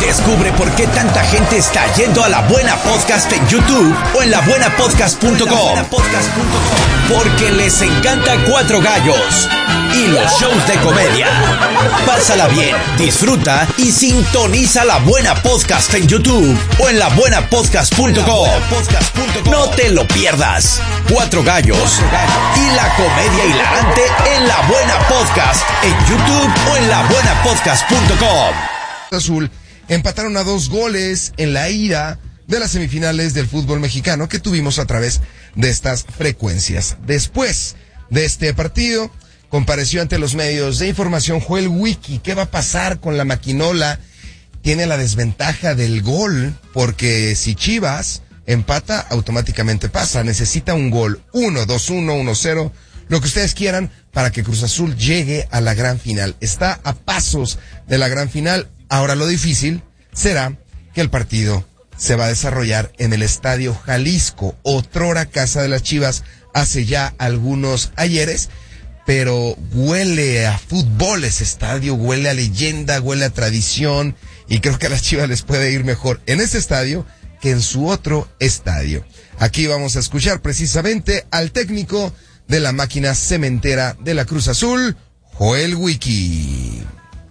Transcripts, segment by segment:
Descubre por qué tanta gente está yendo a La Buena Podcast en YouTube o en labuenapodcast.com. Porque les encanta Cuatro Gallos y los shows de comedia. Pásala bien, disfruta y sintoniza La Buena Podcast en YouTube o en labuenapodcast.com. No te lo pierdas. Cuatro Gallos y la comedia hilarante en La Buena Podcast en YouTube o en labuenapodcast.com. Azul empataron a 2 goles en la ida de las semifinales del fútbol mexicano que tuvimos a través de estas frecuencias. Después de este partido, compareció ante los medios de información Joel Wiki. ¿Qué va a pasar con la maquinola? Tiene la desventaja del gol, porque si Chivas empata, automáticamente pasa. Necesita un gol, 1, 2-1, 1-0, lo que ustedes quieran, para que Cruz Azul llegue a la gran final. Está a pasos de la gran final. Ahora lo difícil será que el partido se va a desarrollar en el Estadio Jalisco, otrora casa de las Chivas, hace ya algunos ayeres, pero huele a fútbol ese estadio, huele a leyenda, huele a tradición, y creo que a las Chivas les puede ir mejor en ese estadio que en su otro estadio. Aquí vamos a escuchar precisamente al técnico de la máquina cementera de la Cruz Azul, Joel Wiki.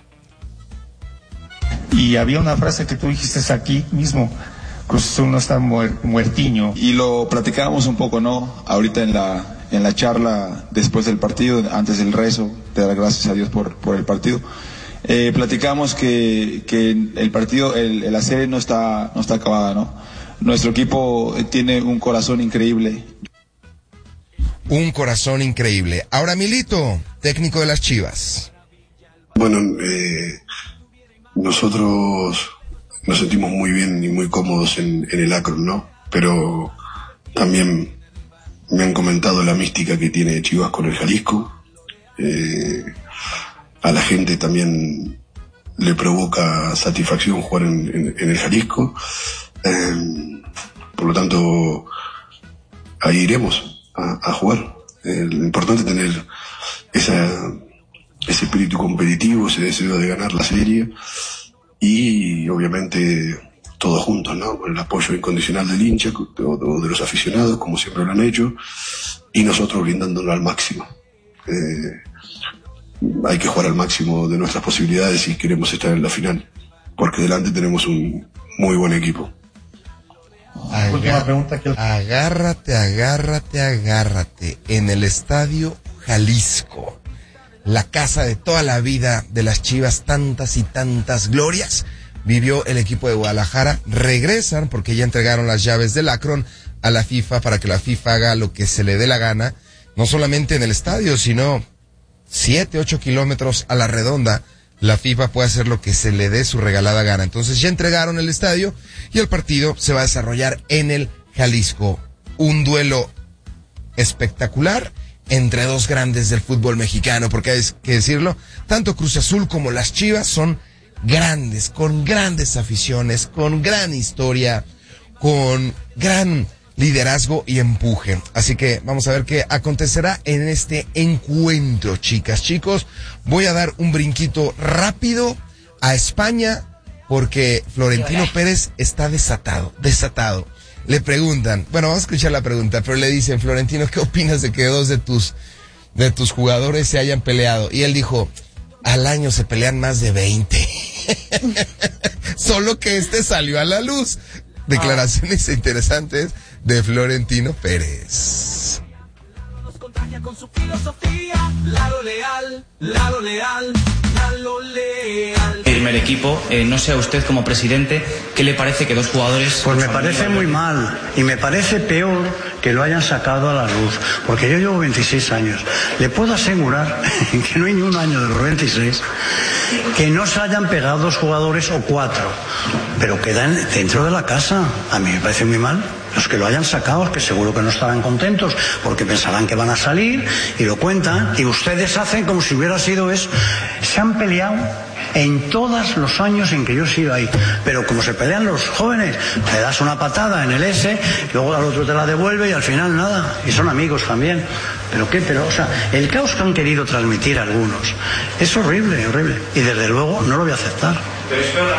Y había una frase que tú dijiste aquí mismo: Cruz Azul no está muertiño. Y lo platicábamos un poco, ¿no? Ahorita en la charla después del partido, antes del rezo, de dar gracias a Dios por el partido. Platicamos que el partido, la serie no está acabada, ¿no? Nuestro equipo tiene un corazón increíble. Un corazón increíble. Ahora Milito, técnico de las Chivas. Bueno, nosotros nos sentimos muy bien y muy cómodos en el Akron, ¿no? Pero también me han comentado la mística que tiene Chivas con el Jalisco. A la gente también le provoca satisfacción jugar en el Jalisco. Por lo tanto, ahí iremos a jugar. Lo importante es tener ese espíritu competitivo, ese deseo de ganar la serie, y obviamente todos juntos, ¿no? Con el apoyo incondicional del hincha o de los aficionados, como siempre lo han hecho, y nosotros brindándolo al máximo. Hay que jugar al máximo de nuestras posibilidades si queremos estar en la final, porque delante tenemos un muy buen equipo. Última pregunta que... Agárrate. En el Estadio Jalisco, la casa de toda la vida de las Chivas, tantas y tantas glorias, vivió el equipo de Guadalajara. Regresan porque ya entregaron las llaves del Akron a la FIFA para que la FIFA haga lo que se le dé la gana, no solamente en el estadio, sino 7-8 kilómetros a la redonda. La FIFA puede hacer lo que se le dé su regalada gana. Entonces ya entregaron el estadio y el partido se va a desarrollar en el Jalisco. Un duelo espectacular entre dos grandes del fútbol mexicano, porque hay que decirlo, tanto Cruz Azul como las Chivas son grandes, con grandes aficiones, con gran historia, con gran liderazgo y empuje. Así que vamos a ver qué acontecerá en este encuentro, chicas, chicos. Voy a dar un brinquito rápido a España porque Florentino Pérez está desatado. Le preguntan, bueno, vamos a escuchar la pregunta, pero le dicen: Florentino, ¿qué opinas de que 2 de tus jugadores se hayan peleado? Y él dijo: al año se pelean más de 20. Solo que salió a la luz. Declaraciones interesantes de Florentino Pérez. Nos contagia con su filosofía, Lalo Leal, Lalo Leal, Lalo Leal. Primer equipo, no sé a usted como presidente, ¿qué le parece que 2 jugadores... Pues me parece muy mal, y me parece peor que lo hayan sacado a la luz, porque yo llevo 26 años. Le puedo asegurar que no hay ni un año de los 26 que no se hayan pegado 2 jugadores o 4, pero quedan dentro de la casa. A mí me parece muy mal. Los que lo hayan sacado, es que seguro que no estarán contentos, porque pensarán que van a salir y lo cuentan, y ustedes hacen como si hubiera sido eso. Se han peleado en todos los años en que yo he sido ahí, pero como se pelean los jóvenes, le das una patada en el S, luego al otro te la devuelve y al final nada, y son amigos también. O sea, el caos que han querido transmitir algunos es horrible, y desde luego no lo voy a aceptar.